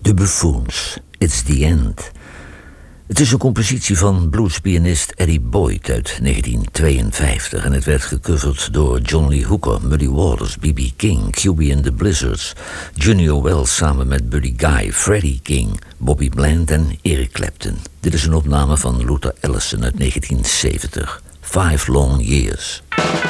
The Buffoons, It's the End. Het is een compositie van bluespianist Eddie Boyd uit 1952... en het werd gecoverd door John Lee Hooker, Muddy Waters, B.B. King, QB and the Blizzards, Junior Wells samen met Buddy Guy, Freddie King, Bobby Bland en Eric Clapton. Dit is een opname van Luther Allison uit 1970. 5 Long Years.